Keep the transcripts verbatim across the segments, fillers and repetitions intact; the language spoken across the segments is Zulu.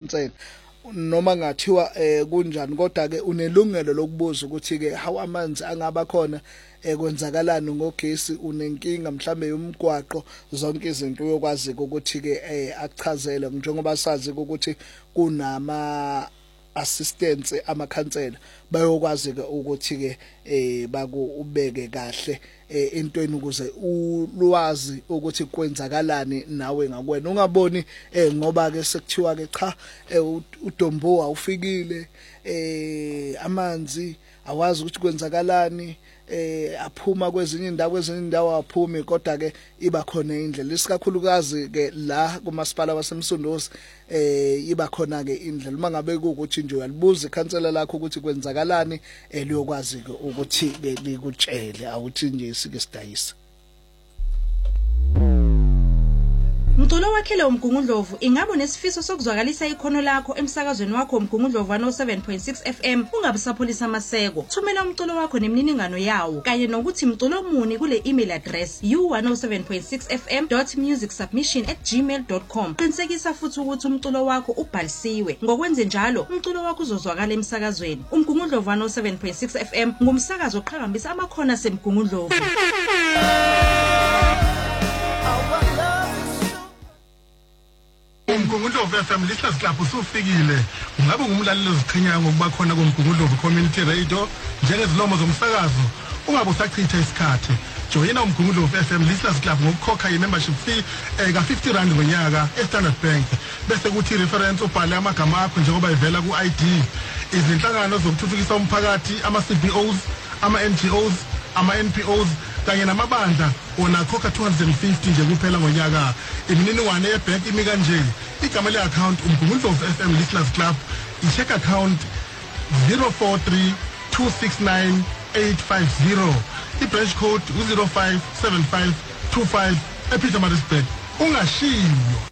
nekhansela noma ngathiwa eh kunjani kodwa ke unelungelo lokubuza ukuthi ke how amanzi angaba khona ekwenzakalani ngogesi unenkinga mhlambe yomgwaqo zonke izinto uyokwazi ukuthi ke akuchazele njengoba sazi ukuthi kunama assistance amakhansela bayokwazi ke ukuthi ke eh bakubeke kahle entweni ukuze ulwazi ukuthi kwenzakalani nawe ngakwena ungaboni eh ngoba ke sekuthiwa ke cha udombo awufikile eh amanzi awazi ukuthi kwenzakalani eh aphuma kwezinye indawo kwezinye indawo aphumi kodwa ke iba khona indlela isikakhulukazi ke la kumasipala wasemsunduzi eh iba khona ke indlela uma ngabe ukuthi nje uyalibuza ikhansela lakho ukuthi kwenzakalani eliyokwazi ke ukuthi ke likutshele awuthi nje sike sidayisa. Mculo wakhe lo Mgungundlovu ingaba nesifiso sokuzwakalisa ikhono lakho emsakazweni wakho uMgungundlovu one oh seven point six F M ungabusapholisa amaseko. Thumela umculo wakho nemniningano yawo kanye nokuthi mculo muni kule email address u one oh seven point six f m dot music submission at gmail dot com. Qinisekisa futhi ukuthi umculo wakho ubhalisiwe. Ngokwenze njalo umculo wakho uzozwakala emsakazweni. uMgungundlovu one oh seven point six F M ngumsakazo oqhakambisa amakhono aseMgungundlovu. uMgungundlovu F M lihlala club usufikile ungabe ngumlaleli ozikhenyayo ngokuba khona koMgungundlovu Community Radio njengezilomo zomsakazo ungabe usachitha isikhathi joyina uMgungundlovu F M lihlala club ngokukhokha i-membership fee eka fifty rand ngonyaka eStandard Bank bese kuthi reference ubhale amagama akho njengoba ivela ku-I D izinhlangano zokuthuthukisa umphakathi ama-C B Os ama-N G Os ama-N P Os kanye namabandla ona khokha two hundred fifty nje kuphela ngonyaka imininingwane yebank imi kanje igama le-account uMgungundlovu F M Listeners Club i-check account zero four three two six nine eight five zero i-branch code zero five seven five two five ePietermaritzburg ungashiyo.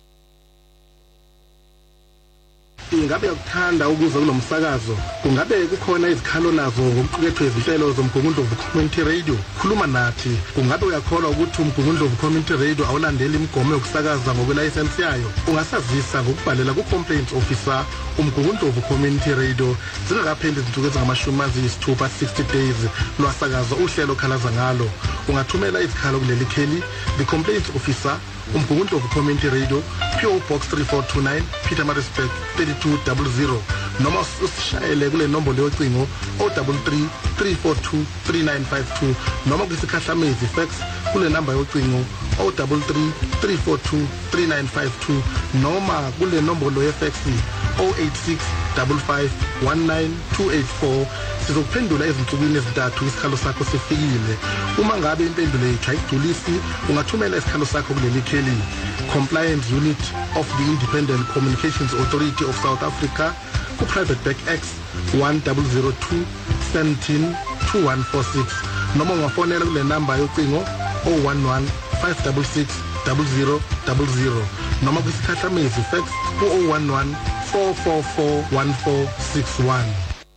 Ingabe ukuthanda ukuza kulomsakazo kungabe kukhona izikhalo nazo ngokuqukethwe izinhlelo zoMgungundlovu Community Radio khuluma nathi kungabe uyakholwa ukuthi uMgungundlovu Community Radio awulandeli imigomo yokusakaza ngokwelayisensi yayo ungasazisa ngokubhalela ku-complaints officer uMgungundlovu Community Radio zingakapheli izinsuku ezingamashumi ayisithupha sixty days lwasakaza uhlelo khalaza ngalo ungathumela izikhalo kuleli kheli the complaints officer uMgungundlovu Community Radio P O Box three four two nine Pietermaritzburg thirty-two zero zero noma usishayele kule nombolo yocingo zero three three three four two three nine five two noma kusikhahlamezi fax kule namba yocingo zero three three three four two three nine five two noma kule nombolo yefax zero eight six five five one nine two eight four sizokuphendula ezinsukwini ezintathu isikhalo sakho sifikile uma ngabe impendulo yethu ayigculisi ungathumela isikhalo sakho kuleli kheli Compliance Unit of the Independent Communications Authority of South Africa ku Private Back X one zero zero two one seven two one four six noma ungafonela kule namba yocingo zero one one five six six zero zero zero zero noma kusikhahlamezi fax ku zero one one four four four one four six one.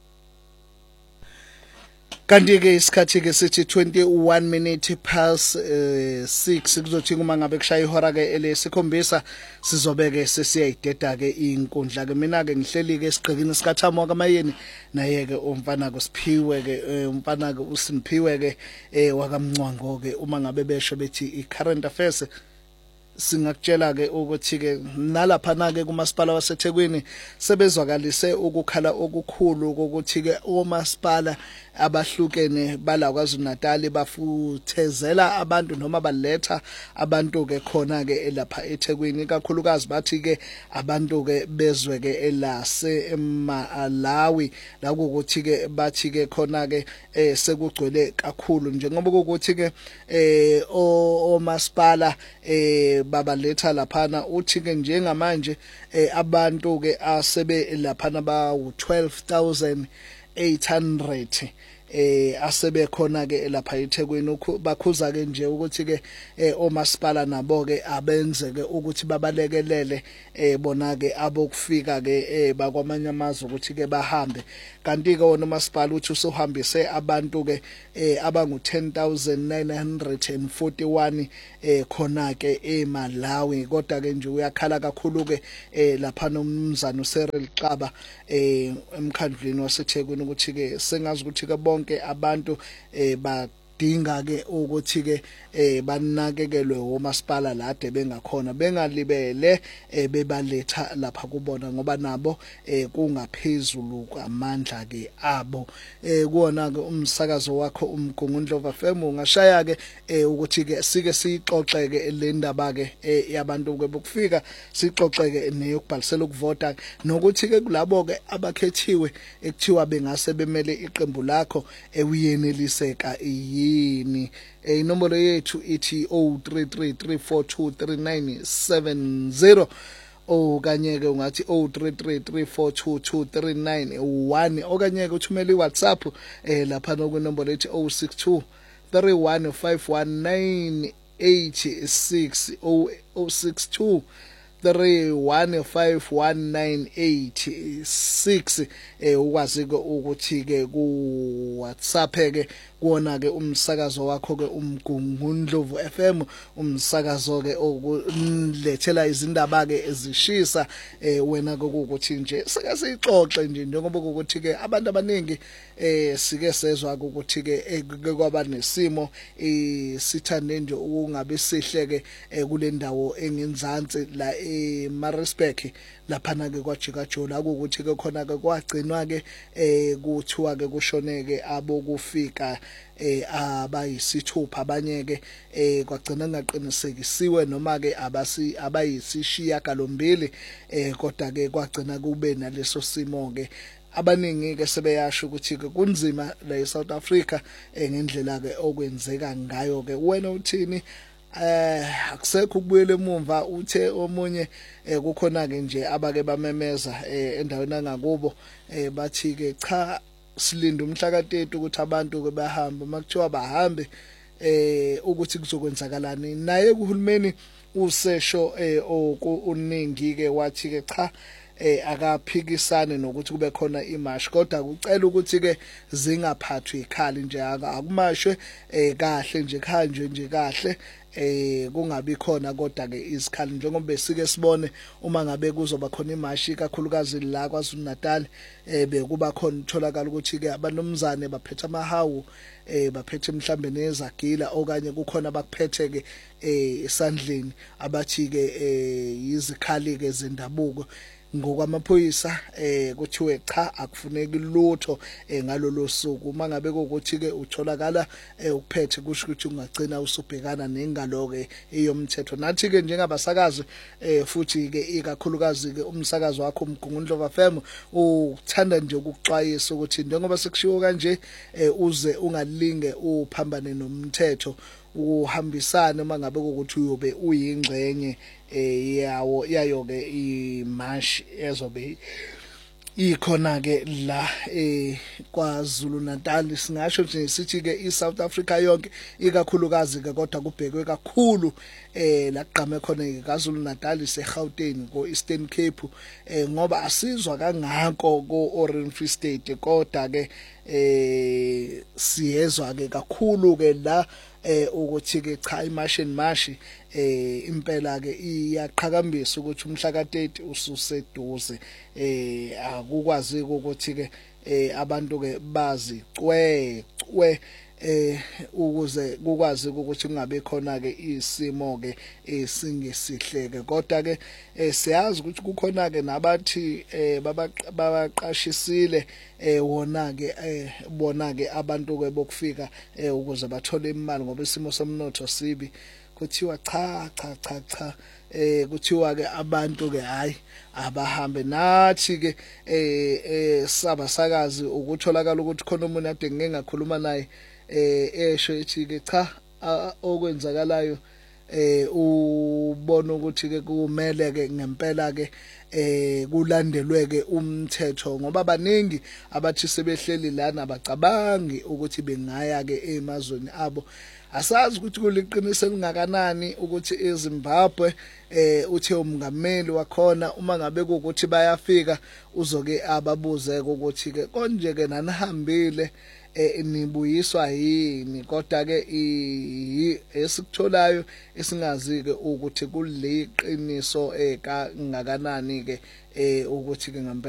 Kanti ke isikhathi ke sithi twenty-one minutes past uh, six kuzothi uma ngabe kushaya ihora ke elesikhombisa sizobeke sesiyayideda ke inkundla ke mina ke ngihleli ke esiqhekini sikaThamo kaMayeni naye ke umfana ko Siphiwe ke umfana ke uSimphiwe ke wakamncwango ke uma ngabe besho bethi i-current affairs singakutshela ke ukuthi ke nalapha na ke kumasipala waseThekwini sebezwakalise ukukhala okukhulu ukuthi ke omasipala abahlukene bala kwaZulu Natal bafuthezela abantu noma baletha abantu ke khona ke lapha eThekwini kakhulukazi bathi ke abantu ke bezwe ke elase eMalawi la ukuthi ke bathi ke khona ke sekugcwele kakhulu njengoba ukuthi ke eh omasipala eh babaletha laphana uthi ke njengamanje abantu ke asebe laphana ba twelve thousand eight hundred eh asebe khona ke lapha eThekwini bakhuza ke nje ukuthi ke omasipala nabo ke abenze ke ukuthi babalekelele eh bona ke abokufika ke bakwamanye amazwe ukuthi ke bahambe kanti ke wona umasipala uthi usuhambise abantu ke abangu ten thousand nine hundred forty-one eh khona ke eMalawi kodwa ke nje uyakhala kakhulu ke lapha nomzana uCyril Xaba eh emkhandlweni waseThekwini ukuthi ke sengazi ukuthi ke bonke abantu eh ba dinga ke ukuthi ke eh banakekelwe omasipala lade bengakhona bengalibele bebaletha lapha kubona ngoba nabo eh kungaphezulu kwamandla ke abo eh kuona ke umsakazo wakho uMgungundlovu F M ungashaya ke ukuthi ke sike sixoxeke le ndaba ke yabantu ke bokufika sixoxeke neyokubhalisela ukuvota nokuthi ke kulabo ke abakhethiwe ekuthiwa bengase bemele iqembu lakho ewuyeneliseka yini inombolo yethu ithi zero three three three four two three nine seven zero okanye ke ungathi zero three three three four two two three nine one okanye ke uthumela iWhatsApp eh lapha nokunombolo ethi zero six two three one five one nine eight six zero six two three one five one nine eight six eh ukwazi ke ukuthi ke ku WhatsApp ke kuona ke umsakazo wakho ke uMgungundlovu F M umsakazo ke okulethela izindaba ke ezishisa eh wena ke ukuthi nje sike sixoxe nje njengoba ukuthi ke abantu abaningi eh sike sezwa ukuthi ke kwaba nesimo isithande nje ukungabe sihleke kule ndawo engenzansi la eMaritzburg lapha na ke kwajika jola ukuthi ke khona ke kwagcinwa ke eh kuthiwa ke kushoneke abokufika eh abayisithupha abanye ke eh kwagcina ngaqinisekisiwe noma ke abasi abayisishiya galombili eh kodwa ke kwagcina kube naleso simo ke abaningi ke sebeyasho ukuthi ke kunzima la eSouth Africa ngendlela ke okwenzeka ngayo ke wena uthini eh akusekho ukubuyela emumva uthe omunye kukhona ke nje abake bamemeza endaweni angakubo bathi ke cha silinda umhla ka thirty ukuthi abantu ke bahamba makuthiwa bahambe eh ukuthi kuzokwenzakalani naye kuhulumeni usesho eh okuningi ke wathi ke cha eh akaphikisane nokuthi kube khona imash kodwa kucela ukuthi ke zingaphathwi ikhali nje akumashwe eh kahle nje khanje nje kahle eh kungabi khona kodwa ke izikhali njengoba besike sibone uma ngabe kuzoba khona imashi kakhulukazi la kwaZulu Natal eh bekuba khona utholakala ukuthi ke abanomzane baphethe amahawu eh baphethe mhlambe nezagila okanye kukhona abakuphethe ke eh esandleni abathi ke eh izikhali ke zendabuko ngokwamaphoyisa eh kuthiwe cha akufuneki lutho ngalolo suku mangabe ukuthi ke utholakala ukuphethe kusho ukuthi ungagcina usubhekana nengalo ke eyomthetho nathi ke njengabasakazi eh futhi ke ikakhulukazi ke umsakazo wakho uMgungundlovu F M uthanda nje ukuxwayisa ukuthi njengoba sekushiwo kanje uze ungalinge uphambane nomthetho uhambisana mangabe ukuthi uyobe uyingcenye eh yawo yayo ke imash ezobe ikhona ke la eh kwaZulu Natal singasho nje sithi ke iSouth Africa yonke ikakhulukazi ke kodwa kubhekwe kakhulu eh laqhame khona ke kwaZulu Natal seGauteng ko Eastern Cape eh ngoba asizwa kangako ko Orange Free State kodwa ke eh siyezwa ke kakhulu ke la eh ukuthi ke cha imashini mashi eh impela ke iyaqhakambisa ukuthi umhla ka thirty ususeduze eh akukwazi ukuthi ke eh abantu ke bazi cwe cwe eh ukuze kukwazi ukuthi kungabe khona ke isimo ke esingesihleke kodwa ke siyazi ukuthi kukhona ke nabathi babaqashisile eh wona ke bona ke abantu ke bokufika ukuze bathole imali ngoba isimo somnotho sibi kuthiwa cha cha cha cha eh kuthiwa ke abantu ke hayi abahambe nathi ke eh sabasakazi ukutholakala ukuthi khona umuntu ade ngeke ngakhuluma naye eh esho ethi ke cha okwenzakalayo eh ubona ukuthi ke kumele ke ngempela ke eh kulandelwe ke umthetho ngoba baningi abathi sebehleli lana bacabangi ukuthi bengaya ke emazweni abo. Asazi ukuthi kuliqiniso elingakanani ukuthi eZimbabwe eh uthe umngameli wakhona uma ngabe ukuthi bayafika uzoke ababuze ukuthi ke konje ke nanihambile eh nibuyiswa yini kodwa ke esikutholayo esingazi ke ukuthi kuliqiniso eh kangakanani ke eh ukuthi ke ngempela